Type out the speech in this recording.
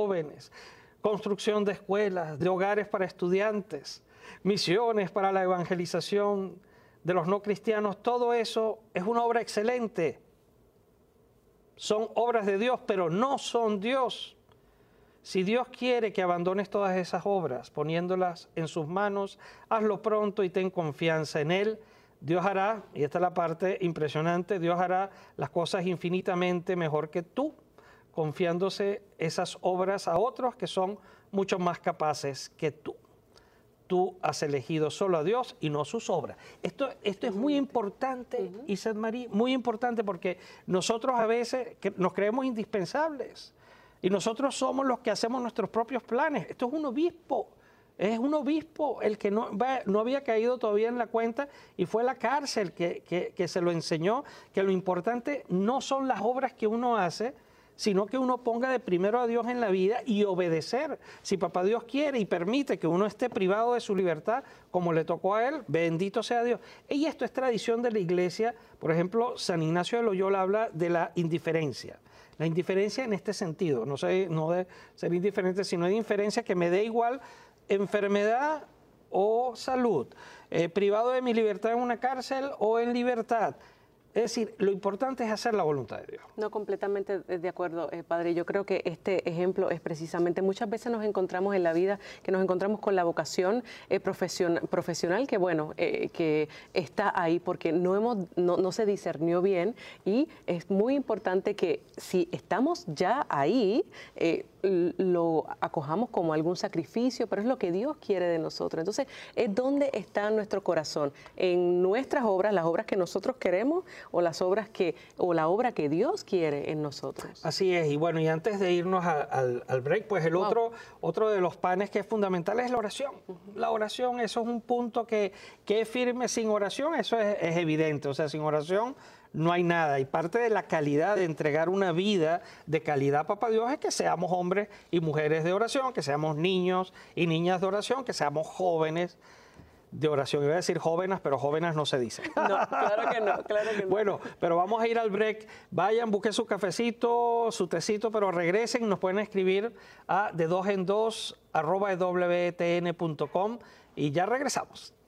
jóvenes, construcción de escuelas, de hogares para estudiantes, misiones para la evangelización de los no cristianos. Todo eso es una obra excelente. Son obras de Dios, pero no son Dios. Si Dios quiere que abandones todas esas obras, poniéndolas en sus manos, hazlo pronto y ten confianza en Él. Dios hará, y esta es la parte impresionante, Dios hará las cosas infinitamente mejor que tú, confiándose esas obras a otros que son mucho más capaces que tú. Tú has elegido solo a Dios y no sus obras. Esto es muy importante, Isaac Marie, muy importante, porque nosotros a veces nos creemos indispensables y nosotros somos los que hacemos nuestros propios planes. Esto es un obispo. Es un obispo el que no había caído todavía en la cuenta y fue la cárcel que se lo enseñó, que lo importante no son las obras que uno hace, sino que uno ponga de primero a Dios en la vida y obedecer. Si papá Dios quiere y permite que uno esté privado de su libertad, como le tocó a él, bendito sea Dios. Y esto es tradición de la iglesia. Por ejemplo, San Ignacio de Loyola habla de la indiferencia. La indiferencia en este sentido, no de ser indiferente, sino de indiferencia que me dé igual enfermedad o salud, privado de mi libertad en una cárcel o en libertad. Es decir, lo importante es hacer la voluntad de Dios. No, completamente de acuerdo, Padre. Yo creo que este ejemplo es precisamente, muchas veces nos encontramos en la vida, que nos encontramos con la vocación profesional, que bueno, que está ahí porque no se discernió bien, y es muy importante que si estamos ya ahí, lo acojamos como algún sacrificio, pero es lo que Dios quiere de nosotros. Entonces, es donde está nuestro corazón, en nuestras obras, las obras que nosotros queremos, o la obra que Dios quiere en nosotros. Así es. Y bueno, y antes de irnos al break, pues otro de los panes que es fundamental es la oración. La oración, eso es un punto que es firme. Sin oración, eso es evidente. O sea, sin oración no hay nada. Y parte de la calidad de entregar una vida de calidad, papá Dios, es que seamos hombres y mujeres de oración, que seamos niños y niñas de oración, que seamos jóvenes de oración. Iba a decir jóvenes, pero jóvenes no se dice. No, claro que no, claro que no. Bueno, pero vamos a ir al break. Vayan, busquen su cafecito, su tecito, pero regresen. Nos pueden escribir a de2en2 @ewtn.com y ya regresamos.